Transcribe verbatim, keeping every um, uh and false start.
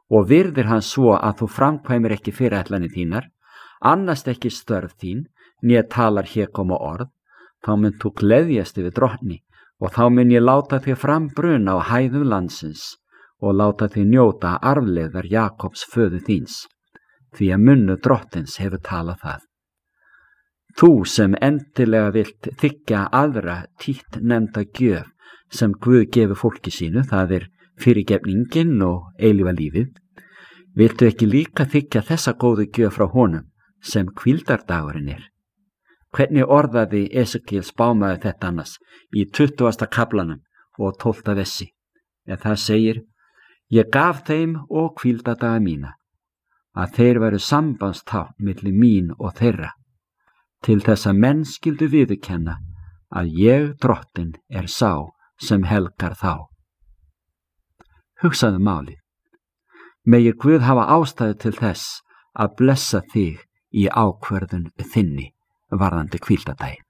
og virðir hann svo að þú framkvæmir ekki fyrirætlanir þínar, annast ekki störf þín, né talar hégóma orð, þá mun þú gleðjast yfir drottni, og þá mun ég láta þig frambruna á hæðum landsins og láta þig njóta arfleifðar Jakobs föður þíns, því að munnu drottins hefur talað það. Þú sem endilega vilt þiggja aðra títt nefnda gjöf sem Guð gefur fólki sínu, það er fyrirgefningin og eilífa lífið, viltu ekki líka þiggja þessa góðu gjöf frá honum sem hvíldardagurinn er? Hvernig orðaði Esekiel spámaður þetta annars í tuttugasta kaflanum og tólfta vessi? En það segir: Ég gaf þeim og hvíldardaga mína, að þeir væru sambandstákn milli mín og þeirra, til þess að menn skyldu viðurkenna að ég drottin er sá sem helgar þá. Hugsaðu málið. Megi Guð hafa ástæðu til þess að blessa þig í ákvörðun þinni varðandi hvíldardaginn.